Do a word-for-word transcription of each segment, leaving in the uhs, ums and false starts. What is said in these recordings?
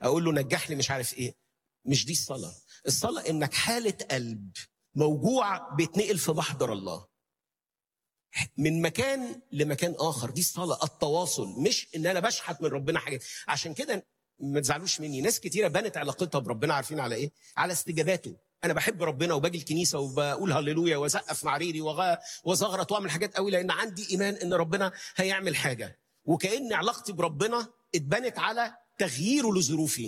اقول له نجح لي مش عارف ايه. مش دي الصلاه. الصلاه انك حاله قلب موجوع بيتنقل في محضر الله من مكان لمكان اخر. دي الصلاه، التواصل، مش ان انا بشحت من ربنا حاجات. عشان كده ما تزعلوش مني، ناس كتيره بنت علاقتها بربنا عارفين على ايه؟ على استجاباته. انا بحب ربنا وباجي الكنيسه وبقول هللويا واسقف مع ريري وزغرط واعمل حاجات قوي لان عندي ايمان ان ربنا هيعمل حاجه، وكأن علاقتي بربنا اتبنت على تغييره لظروفي.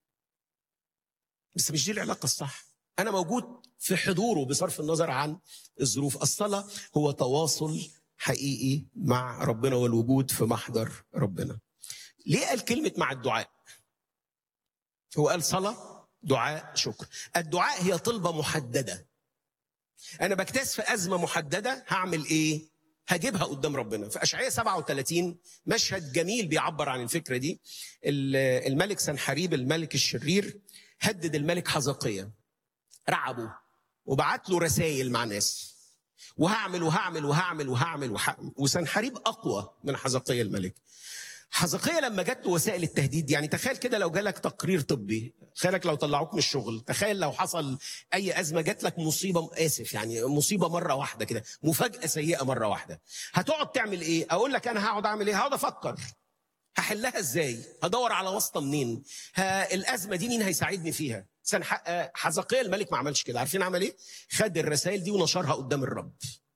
بس مش دي العلاقه الصح. انا موجود في حضوره بصرف النظر عن الظروف. الصلاه هو تواصل حقيقي مع ربنا والوجود في محضر ربنا. ليه قال كلمه مع الدعاء؟ هو قال صلاه، دعاء، شكر. الدعاء هي طلبه محدده. انا بجتاز في ازمه محدده، هعمل ايه؟ هجيبها قدام ربنا. في اشعياء سبعة وثلاثين مشهد جميل بيعبر عن الفكره دي. الملك سنحريب الملك الشرير هدد الملك حزقيا، رعبه وبعت له رسائل مع ناس، وهعمل وهعمل وهعمل وهعمل وهعمل. وسنحريب اقوى من حزقيا الملك. حزقيا لما جات له وسائل التهديد، يعني تخيل كده لو جالك تقرير طبي، تخيلك لو طلعوك من الشغل، تخيل لو حصل اي ازمه، جات لك مصيبه، اسف يعني مصيبه مره واحده كده، مفاجاه سيئه مره واحده، هتقعد تعمل ايه؟ اقول لك انا هقعد اعمل ايه؟ هقعد افكر هحلها ازاي، هدور على واسطه منين، الازمه دي مين هيساعدني فيها. حزقيا الملك ما عملش كده. عارفين عمل ايه؟ خد الرسائل دي ونشرها قدام الرب.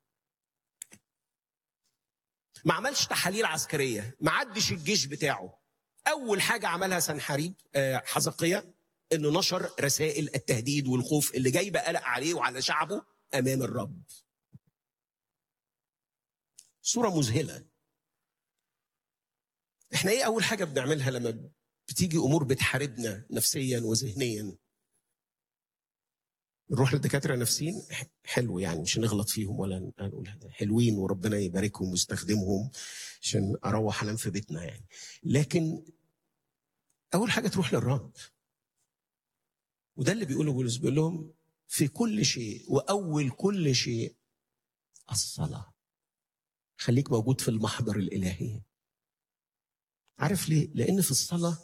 ما عملش تحاليل عسكريه، ما عدش الجيش بتاعه. اول حاجه عملها سنحريب حزقيا انه نشر رسائل التهديد والخوف اللي جايبه قلق عليه وعلى شعبه امام الرب. صوره مذهله. احنا ايه اول حاجه بنعملها لما بتيجي امور بتحاربنا نفسيا وذهنيا؟ نروح للدكاتره نفسيين. حلو يعني، مش هنغلط فيهم ولا نقول حلوين وربنا يباركهم ويستخدمهم عشان اروح انام في بيتنا يعني. لكن اول حاجه تروح للرب. وده اللي بيقوله بولس، بيقول لهم في كل شيء واول كل شيء الصلاه. خليك موجود في المحضر الالهي. عارف ليه؟ لان في الصلاه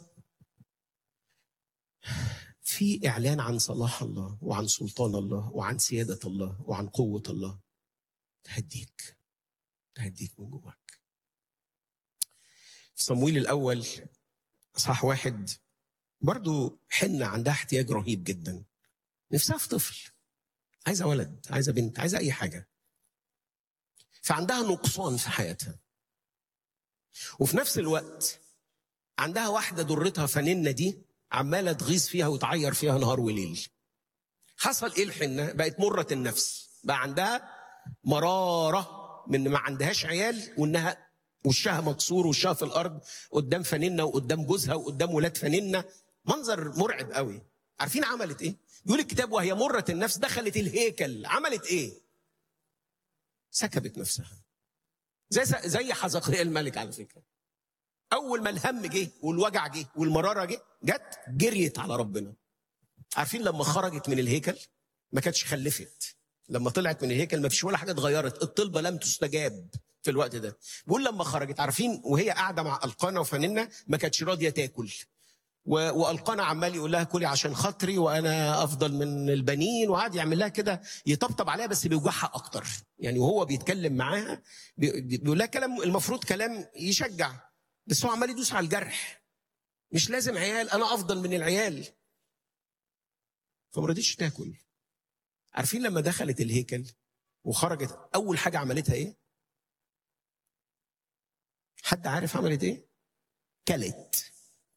في إعلان عن صلاح الله وعن سلطان الله وعن سيادة الله وعن قوة الله. تهديك تهديك من جواك. في صمويل الأول أصحاح واحد، برضو حنة عندها احتياج رهيب جدا، نفسها في طفل، عايزة ولد، عايزة بنت، عايزة أي حاجة. فعندها نقصان في حياتها، وفي نفس الوقت عندها واحدة ضرتها فننة دي عمالة تغيظ فيها وتعير فيها نهار وليل. حصل ايه الحنة؟ بقت مرة النفس، بقى عندها مرارة من ما عندهاش عيال، وانها وشها مكسور وشها في الارض قدام فننة وقدام جوزها وقدام ولاد فننة. منظر مرعب قوي. عارفين عملت ايه؟ بيقول الكتاب وهي مرة النفس دخلت الهيكل. عملت ايه؟ سكبت نفسها. زي زي حزقيا الملك على فكرة. اول ما الهم جه والوجع جه والمرارة جه جت جريت على ربنا. عارفين لما خرجت من الهيكل ما كانتش خلفت. لما طلعت من الهيكل ما فيش ولا حاجه اتغيرت، الطلبه لم تستجاب في الوقت ده. بيقول لما خرجت، عارفين وهي قاعده مع القانا وفننة ما كانتش راضيه تاكل، والقانا عمال يقول لها كلي عشان خاطري وانا افضل من البنين، وقعد يعمل لها كده يطبطب عليها بس بيوجعها اكتر. يعني وهو بيتكلم معاها بيقول لها كلام المفروض كلام يشجع، بس هو عمال يدوس على الجرح. مش لازم عيال، انا افضل من العيال. فما رضيتش تاكل. عارفين لما دخلت الهيكل وخرجت اول حاجه عملتها ايه؟ حد عارف عملت ايه؟ كلت.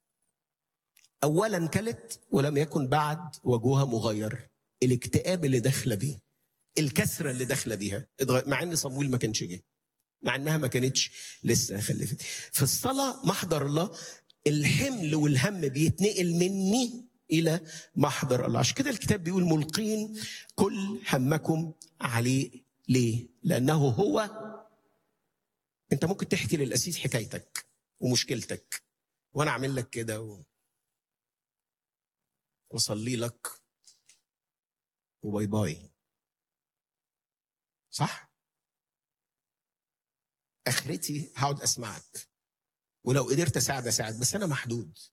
اولا كلت ولم يكن بعد وجهها مغير. الاكتئاب اللي داخله بيه، الكسره اللي داخله بيها، مع ان صمويل ما كانش جه، مع انها ما كانتش لسه خلفت. في الصلاه محضر الله، الحمل والهم بيتنقل مني الى محضر الله. عشان كده الكتاب بيقول ملقين كل همكم عليه. ليه؟ لانه هو. انت ممكن تحكي للقسيس حكايتك ومشكلتك وانا اعمل لك كده و... وصلي لك وباي باي، صح؟ اخرتي هقعد اسمعك، ولو قدرت اساعد اساعد، بس انا محدود.